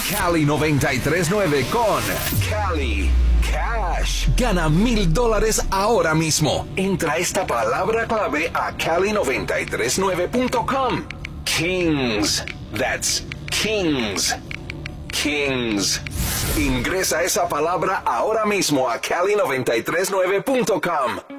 Cali 93.9 con Cali Cash. Gana $1,000 ahora mismo. Entra esta palabra clave a cali939.com. Kings. That's Kings. Kings. Ingresa esa palabra ahora mismo a cali939.com.